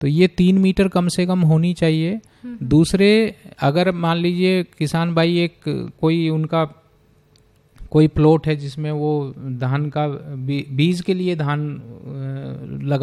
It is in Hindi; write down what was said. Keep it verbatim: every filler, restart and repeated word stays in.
तो ये तीन मीटर कम से कम होनी चाहिए। दूसरे, अगर मान लीजिए किसान भाई एक कोई उनका कोई प्लॉट है जिसमें वो धान का बी, बीज के लिए धान लगा